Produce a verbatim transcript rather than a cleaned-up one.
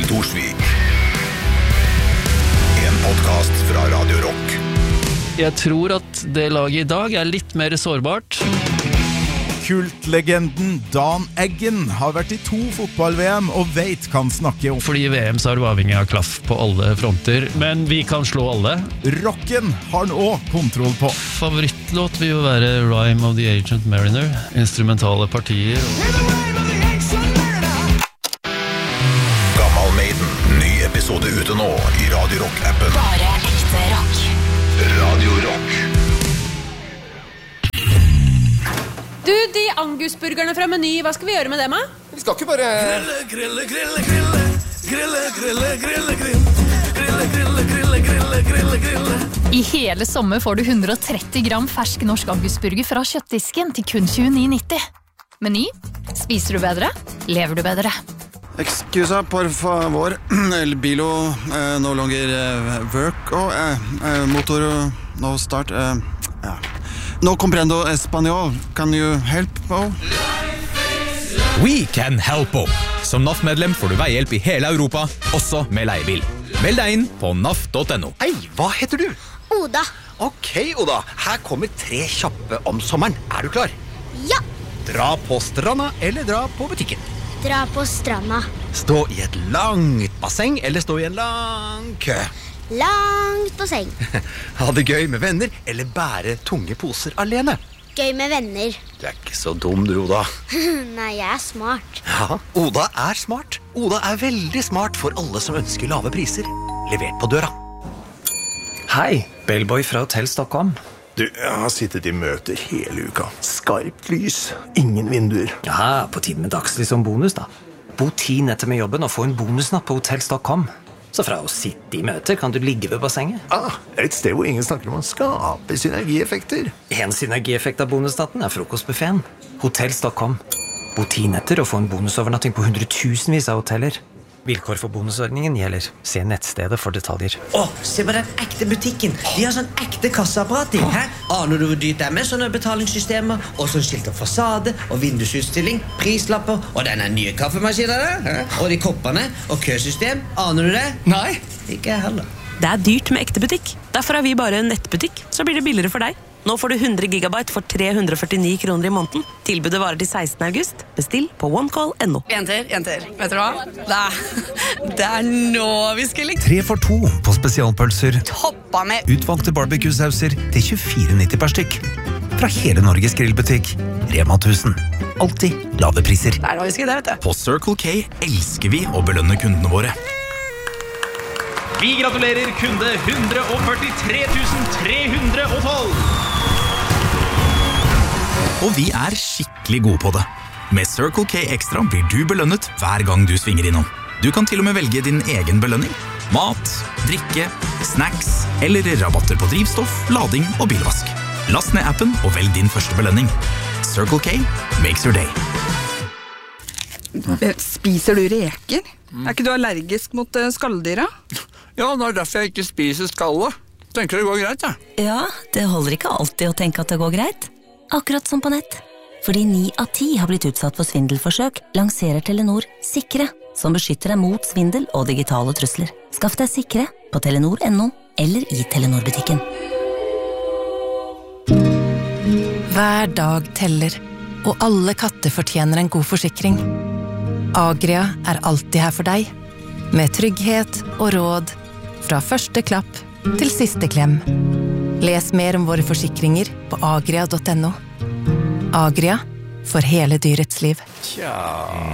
til Torsvik. En podcast fra Radio Rock. Jeg tror at det laget i dag er litt mer sårbart. Kultlegenden Dan Eggen har vært i to fotball-V M og vet hva han snakker om. Fordi i V M så er du avhengig av klaff på alle fronter, men vi kan slå alle. Rocken har han også kontroll på. Favorittlåt vil jo være Rhyme of the Ancient Mariner, instrumentale partier. Gammal Maiden, ny episode ute nå i Radio Rock-appen. Bare ekte rock. Radio Rock. Du, de angusburgerne fra Meny, hva skal vi gjøre med dem, da? Vi skal ikke bare... Grille, grille, grille, grille, grille, grille, grille, grille, grille, grille, grille, grille. I hele sommer får du hundre og tretti gram fersk norsk angusburger fra kjøttdisken til kun tjueni nitti. Meny. Spiser du bedre? Lever du bedre? Excusa, por favor. El bilo eh, no longer eh, work. Og eh, eh, motor no start. Eh, ja. No comprendo español. Can you help? Oh? We can help. Som N A F-medlem får du veihjelp i hele Europa, også med leiebil. Meld deg inn på naf punktum no. Hei, hva heter du? Oda. Ok, Oda. Her kommer tre kjappe om sommeren. Er du klar? Ja. Dra på stranda eller dra på butikken? Dra på stranda. Stå i et langt basseng eller stå i en lang kø? Langt på seng. Ha det gøy med venner eller bære tunge poser alene? Gøy med venner. Du er ikke så dum du, Oda. Nei, jeg er smart. Ja, Oda er smart. Oda er veldig smart for alle som ønsker lave priser. Levert på døra. Hei, Bellboy fra Hotell Stockholm. Du, jeg har sittet i møter hele uka. Skarpt lys, ingen vinduer. Ja, på tiden med dagslys som bonus da. Bo ti netter med jobben og få en bonusnatt på Hotell Stockholm. Så fra å sitte i møter kan du ligge ved bassenget. Ah, et sted hvor ingen snakker om å skape synergieffekter. En synergieffekt av bonusnatten er frokostbuffeten. Hotell Stockholm. Bo ti netter og få en bonusovernatting på hundretusenvis av hoteller. Vilkår for bonusordningen gjelder. Se nettstedet for detaljer. Åh, se på den ekte butikken. De har sånn ekte kasseapparat. Hæ? Aner du hvor dyrt det er med sånne betalingssystemer? Og sånn skilt og fasade, og vindusutstilling, prislapper, og denne nye kaffemaskinen der. Og de koppene, og køsystem. Aner du det? Nei. Ikke jeg heller. Det er dyrt med ekte butikk. Derfor er vi bare en nettbutikk. Så blir det billigere for deg. Nå får du hundre gigabyte for tre hundre og førtini kroner i måneden. Tilbudet varer til sekstende august. Bestill på onecall punktum no. Jenter, jenter, vet du hva? Det er, det er nå vi skal ligge. Tre for to på spesialpølser. Toppa med Utvalgte barbecue-sauser til tjuefire nitti per stykk. Fra hele Norges grillbutikk. Rema tusen. Alltid lave priser. Det er nå vi skal det, vet du. På Circle K elsker vi å belønne kundene våre. Vi gratulerer kunde hundre og førtitre tusen tre hundre og tolv. Og vi er skikkelig gode på det. Med Circle K Extra blir du belønnet hver gang du svinger innom. Du kan til og med velge din egen belønning. Mat, drikke, snacks eller rabatter på drivstoff, lading og bilvask. Last ned appen og velg din første belønning. Circle K makes your day. Spiser du reker? Er ikke du allergisk mot skalldyra? Ja, det er derfor jeg ikke spiser skallet. Tenker det går greit, ja. Ja, det holder ikke alltid å tenke at det går greit. Akkurat som på nett. Fordi ni av ti har blitt utsatt for svindelforsøk, lanserer Telenor Sikre, som beskytter deg mot svindel og digitale trusler. Skaff deg Sikre på telenor punktum no eller i Telenor-butikken. Hver dag teller, og alle katter fortjener en god forsikring. Agria er alltid her for deg, med trygghet og råd, fra første klapp til siste klem. Les mer om våre forsikringer på agria punktum no. Agria, for hele dyrets liv. Tja...